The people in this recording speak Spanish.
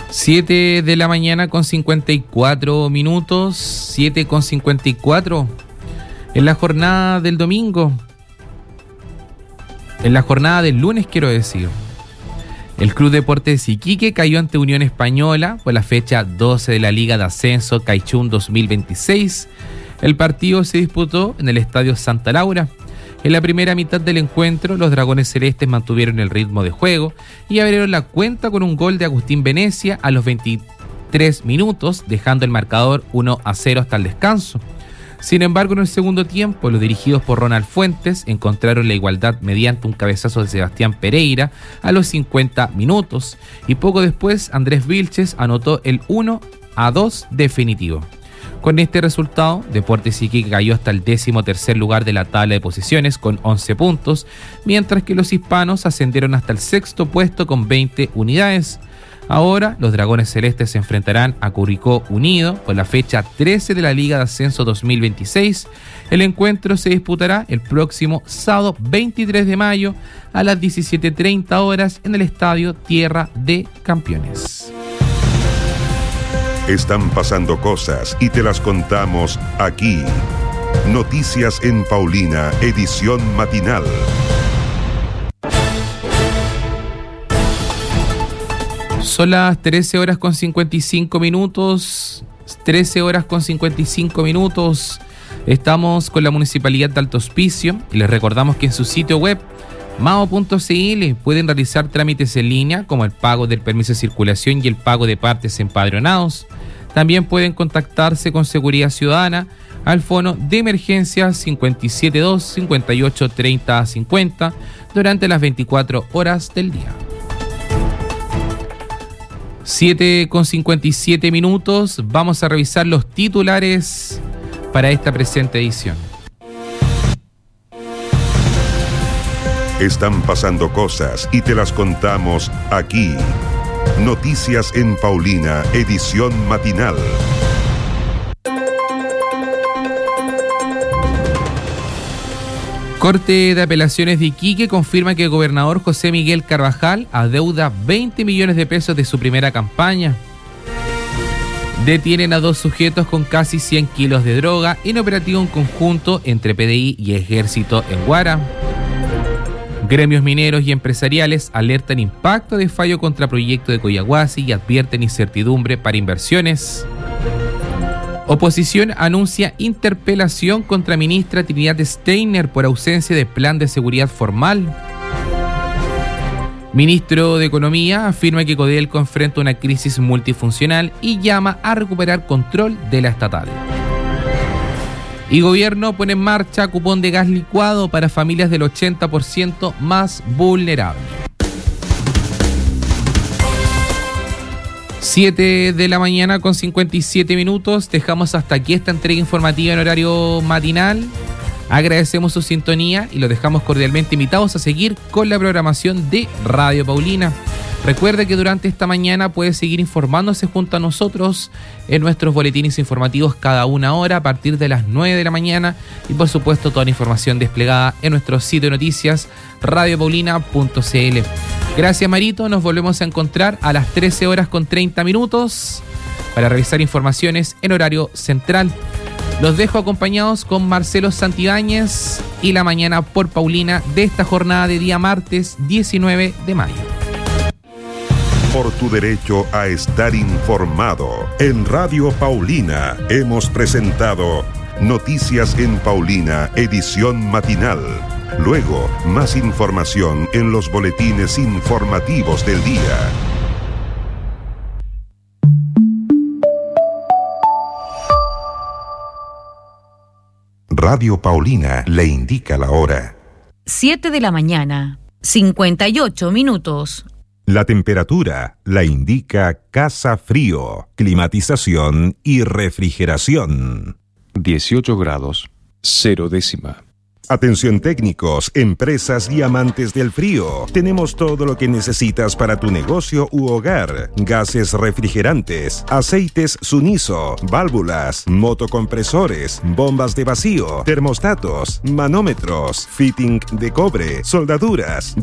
7 de la mañana con 54 minutos, 7 con 54. En la jornada del domingo, en la jornada del lunes quiero decir, el Club Deportes Iquique cayó ante Unión Española por la fecha 12 de la Liga de Ascenso Caichún 2026. El partido se disputó en el Estadio Santa Laura. En la primera mitad del encuentro, los Dragones Celestes mantuvieron el ritmo de juego y abrieron la cuenta con un gol de Agustín Venecia a los 23 minutos, dejando el marcador 1-0 hasta el descanso. Sin embargo, en el segundo tiempo, los dirigidos por Ronald Fuentes encontraron la igualdad mediante un cabezazo de Sebastián Pereira a los 50 minutos y poco después Andrés Vilches anotó el 1-2 definitivo. Con este resultado, Deportes Iquique cayó hasta el 13º lugar de la tabla de posiciones con 11 puntos, mientras que los hispanos ascendieron hasta el 6º puesto con 20 unidades. Ahora, los Dragones Celestes se enfrentarán a Curicó Unido por la fecha 13 de la Liga de Ascenso 2026. El encuentro se disputará el próximo sábado 23 de mayo a las 17:30 horas en el Estadio Tierra de Campeones. Están pasando cosas y te las contamos aquí. Noticias en Paulina, edición matinal. Son las 13 horas con 55 minutos. 13 horas con 55 minutos. Estamos con la Municipalidad de Alto Hospicio y les recordamos que en su sitio web mao.cl pueden realizar trámites en línea como el pago del permiso de circulación y el pago de partes empadronados. También pueden contactarse con Seguridad Ciudadana al fono de emergencia 572-5830-50 durante las 24 horas del día. 7 con 57 minutos. Vamos a revisar los titulares para esta presente edición. Están pasando cosas y te las contamos aquí. Noticias en Paulina, edición matinal. Corte de Apelaciones de Iquique confirma que el gobernador José Miguel Carvajal adeuda 20 millones de pesos de su primera campaña. Detienen a 2 sujetos con casi 100 kilos de droga en operativo en conjunto entre PDI y Ejército en Huara. Gremios mineros y empresariales alertan impacto de fallo contra proyecto de Coyahuasi y advierten incertidumbre para inversiones. Oposición anuncia interpelación contra ministra Trinidad Steiner por ausencia de plan de seguridad formal. Ministro de Economía afirma que Codelco enfrenta una crisis multifuncional y llama a recuperar control de la estatal. Y gobierno pone en marcha cupón de gas licuado para familias del 80% más vulnerable. 7 de la mañana con 57 minutos. Dejamos hasta aquí esta entrega informativa en horario matinal. Agradecemos su sintonía y los dejamos cordialmente invitados a seguir con la programación de Radio Paulina. Recuerde que durante esta mañana puede seguir informándose junto a nosotros en nuestros boletines informativos cada una hora a partir de las 9 de la mañana y por supuesto toda la información desplegada en nuestro sitio de noticias radiopaulina.cl. Gracias Marito, nos volvemos a encontrar a las 13 horas con 30 minutos para revisar informaciones en horario central. Los dejo acompañados con Marcelo Santibáñez y la mañana por Paulina de esta jornada de día martes 19 de mayo. Por tu derecho a estar informado. En Radio Paulina hemos presentado Noticias en Paulina, edición matinal. Luego, más información en los boletines informativos del día. Radio Paulina le indica la hora. 7 de la mañana, 58 minutos. La temperatura la indica Casa Frío, climatización y refrigeración. 18 grados, 0 décima. Atención técnicos, empresas y amantes del frío. Tenemos todo lo que necesitas para tu negocio u hogar. Gases refrigerantes, aceites Suniso, válvulas, motocompresores, bombas de vacío, termostatos, manómetros, fitting de cobre, soldaduras,